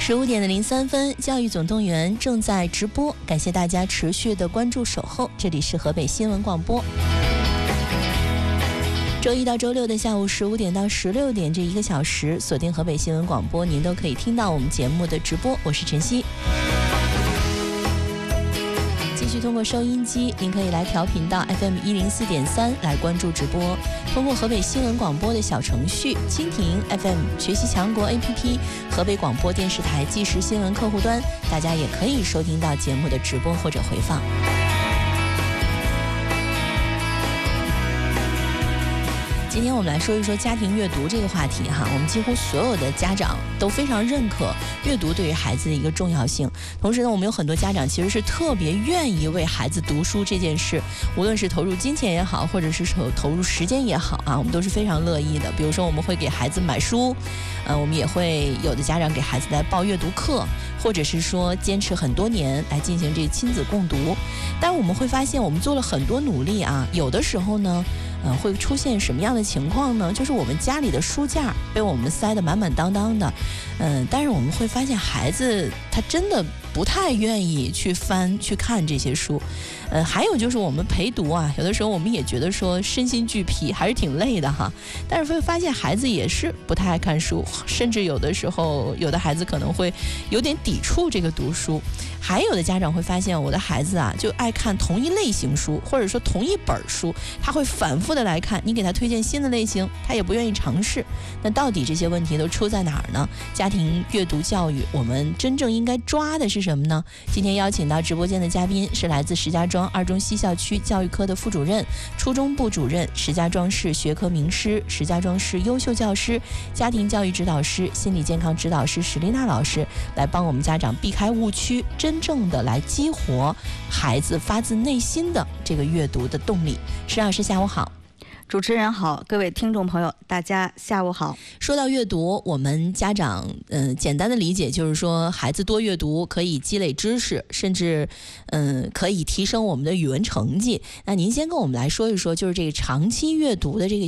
15:03，教育总动员正在直播，感谢大家持续的关注守候，这里是河北新闻广播。周一到周六的下午15点到16点这1个小时，锁定河北新闻广播，您都可以听到我们节目的直播。我是晨曦。继续通过收音机，您可以来调频到 FM 104.3来关注直播。通过河北新闻广播的小程序、蜻蜓 FM、学习强国 APP、河北广播电视台即时新闻客户端，大家也可以收听到节目的直播或者回放。今天我们来说一说家庭阅读这个话题哈，我们几乎所有的家长都非常认可阅读对于孩子的一个重要性。同时呢，我们有很多家长其实是特别愿意为孩子读书这件事，无论是投入金钱也好，或者是投入时间也好啊，我们都是非常乐意的。比如说我们会给孩子买书，我们也会有的家长给孩子来报阅读课，或者是说坚持很多年来进行这亲子共读。但我们会发现我们做了很多努力啊，有的时候呢会出现什么样的情况呢？就是我们家里的书架被我们塞得满满当当的，但是我们会发现孩子他真的不太愿意去翻去看这些书，还有就是我们陪读啊，有的时候我们也觉得说身心俱疲，还是挺累的哈。但是会发现孩子也是不太爱看书，甚至有的时候有的孩子可能会有点抵触这个读书。还有的家长会发现我的孩子啊就爱看同一类型书，或者说同一本书，他会反复的来看，你给他推荐新的类型他也不愿意尝试。那到底这些问题都出在哪儿呢？家庭阅读教育我们真正应该抓的是什么呢？今天邀请到直播间的嘉宾是来自石家庄二中西校区教育科的副主任、初中部主任、石家庄市学科名师、石家庄市优秀教师、家庭教育指导师、心理健康指导师史丽娜老师，来帮我们家长避开误区，真正的来激活孩子发自内心的这个阅读的动力。石老师下午好。 主持人好，各位听众朋友大家下午好。 说到阅读，我们家长简单的理解就是说孩子多阅读可以积累知识，甚至可以提升我们的语文成绩。那您先跟我们来说一说，就是这个长期阅读的这个